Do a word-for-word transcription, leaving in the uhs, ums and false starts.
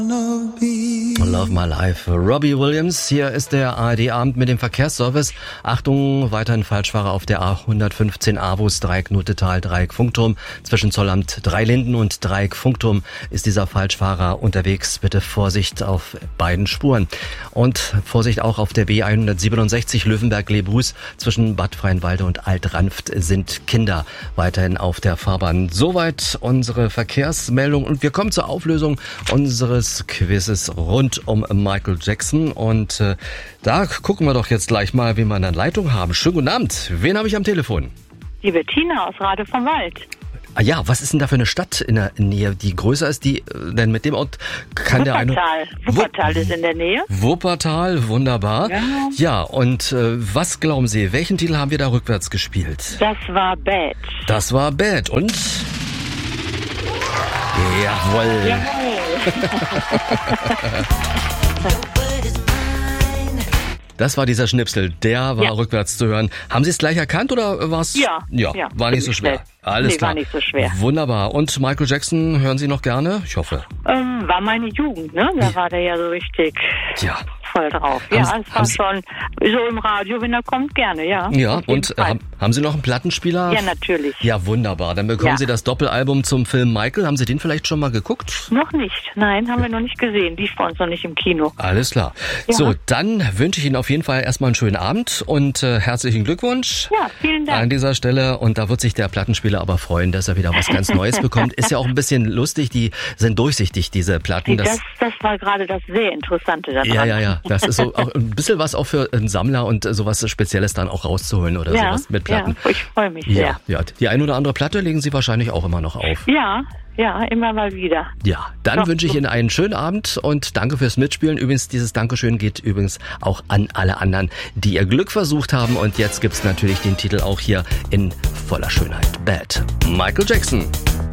Love My Life. Robbie Williams, hier ist der A R D-Abend mit dem Verkehrsservice. Achtung, weiterhin Falschfahrer auf der A hundertfünfzehn Avus, Dreieck Nuttetal, Dreieck Funkturm. Zwischen Zollamt Dreilinden und Dreieck Funkturm ist dieser Falschfahrer unterwegs. Bitte Vorsicht auf beiden Spuren. Und Vorsicht auch auf der B hundertsiebenundsechzig Löwenberg-Lebuß. Zwischen Bad Freienwalde und Alt-Ranft sind Kinder weiterhin auf der Fahrbahn. Soweit unsere Verkehrsmeldung. Und wir kommen zur Auflösung unseres Quizzes rund um Michael Jackson. Und äh, da gucken wir doch jetzt gleich mal, wen wir in der Leitung haben. Schönen guten Abend. Wen habe ich am Telefon? Die Bettina aus Rade vom Wald. Ah ja, was ist denn da für eine Stadt in der Nähe, die größer ist? Die, denn mit dem Ort kann der eine... Wuppertal. Wuppertal ist in der Nähe. Wuppertal, wunderbar. Ja, ja und äh, was glauben Sie, welchen Titel haben wir da rückwärts gespielt? Das war Bad. Das war Bad und... Jawohl. Jawohl. Das war dieser Schnipsel, der war ja. rückwärts zu hören. Haben Sie es gleich erkannt oder war es? Ja, ja. ja. War nicht so schwer. Schnell. Alles nee, klar. war nicht so schwer. Wunderbar. Und Michael Jackson hören Sie noch gerne? Ich hoffe. Ähm, war meine Jugend, ne? Da ja. war der ja so richtig ja. voll drauf. Haben ja, Sie, es war schon so im Radio, wenn er kommt, gerne, ja. Ja, und äh, haben Sie noch einen Plattenspieler? Ja, natürlich. Ja, wunderbar. Dann bekommen ja. Sie das Doppelalbum zum Film Michael. Haben Sie den vielleicht schon mal geguckt? Noch nicht. Nein, haben wir noch nicht gesehen. Die ist bei uns noch nicht im Kino. Alles klar. Ja. So, dann wünsche ich Ihnen auf jeden Fall erstmal einen schönen Abend und äh, herzlichen Glückwunsch. Ja, vielen Dank. An dieser Stelle. Und da wird sich der Plattenspieler aber freuen, dass er wieder was ganz Neues bekommt. Ist ja auch ein bisschen lustig. Die sind durchsichtig, diese Platten. Das, das war gerade das sehr Interessante daran. Ja, ja, ja. Das ist so auch ein bisschen was auch für einen Sammler und sowas Spezielles dann auch rauszuholen oder ja, sowas mit Platten. Ja, ich freue mich ja, sehr. Ja, die ein oder andere Platte legen Sie wahrscheinlich auch immer noch auf. Ja, ja, immer mal wieder. Ja, dann Doch, wünsche ich so. Ihnen einen schönen Abend und danke fürs Mitspielen. Übrigens, dieses Dankeschön geht übrigens auch an alle anderen, die ihr Glück versucht haben. Und jetzt gibt's natürlich den Titel auch hier in voller Schönheit. Bad. Michael Jackson.